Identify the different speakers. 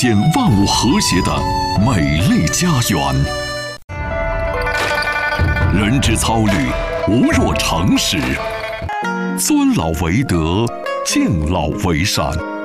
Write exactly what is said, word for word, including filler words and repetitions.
Speaker 1: 间万物和谐的美丽家园。人之操虑，无若常识；尊老为德，敬老为善。